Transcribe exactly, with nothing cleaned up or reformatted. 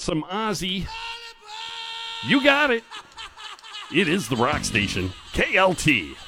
some Ozzy. You got it. It is the Rock Station, K L T.